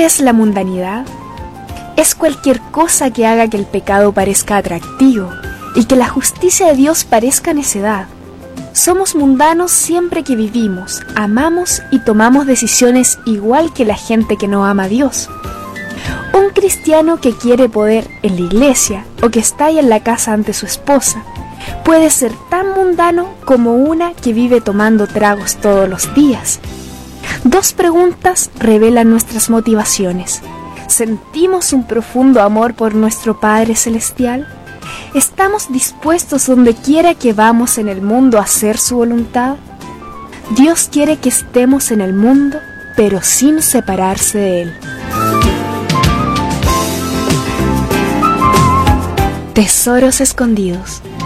es la mundanidad? Es cualquier cosa que haga que el pecado parezca atractivo y que la justicia de Dios parezca necedad. Somos mundanos siempre que vivimos, amamos y tomamos decisiones igual que la gente que no ama a Dios. Un cristiano que quiere poder en la iglesia o que está ahí en la casa ante su esposa puede ser tan mundano como una que vive tomando tragos todos los días. Dos preguntas revelan nuestras motivaciones. ¿Sentimos un profundo amor por nuestro Padre Celestial? ¿Estamos dispuestos donde quiera que vamos en el mundo a hacer su voluntad? Dios quiere que estemos en el mundo, pero sin separarse de Él. Tesoros escondidos.